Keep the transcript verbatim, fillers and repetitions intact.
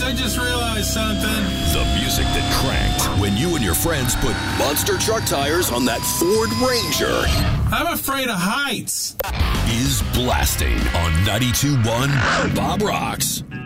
I just realized something. The music that cranked when you and your friends put Monster Truck tires on that Ford Ranger. I'm afraid of heights. Is blasting on ninety-two point one Bob Rocks.